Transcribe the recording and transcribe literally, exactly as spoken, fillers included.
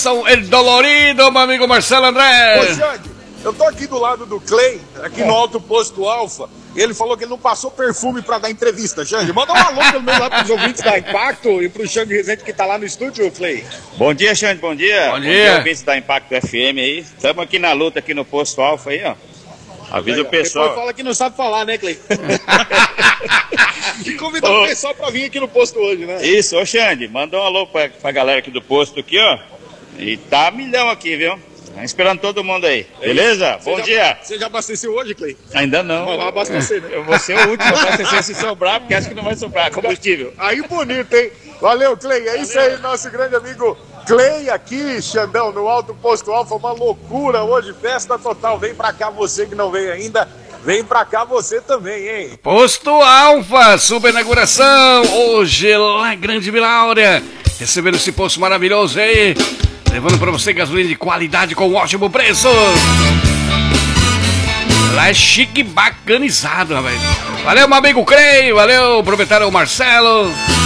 São El Dolorido, meu amigo Marcelo André. Ô, Xande, eu tô aqui do lado do Clay, aqui no Alto Posto Alfa. Ele falou que ele não passou perfume pra dar entrevista. Xande, manda um alô pelo menos lá pros ouvintes da Impacto e pro Xande Rezende que tá lá no estúdio, Clay. Bom dia, Xande, bom dia. Bom dia. Bom dia, ouvintes da Impacto F M aí. Estamos aqui na luta, aqui no Posto Alfa aí, ó. Avisa o pessoal. Depois fala que não sabe falar, né, Clay? E convida o pessoal pra vir aqui no posto hoje, né? Isso, ô Xande, manda um alô pra, pra galera aqui do posto aqui, ó. E tá milhão aqui, viu? Tá esperando todo mundo aí, beleza? Você Bom já, dia. Você já abasteceu hoje, Clay? Ainda não. Vai lá abastecer, né? Eu vou ser o último a abastecer se sobrar, porque acho que não vai sobrar combustível. Aí bonito, hein? Valeu, Clay. É isso aí, nosso grande amigo Clay aqui, Xandão, no Alto Posto Alfa. Uma loucura hoje, festa total. Vem pra cá você que não veio ainda. Vem pra cá você também, hein? Posto Alfa, subinauguração. Hoje lá, Grande Vila Áurea. Recebendo esse posto maravilhoso aí. Levando pra você gasolina de qualidade com um ótimo preço. Lá é chique e bacanizado, rapaz. Valeu, meu amigo Clay. Valeu, proprietário Marcelo.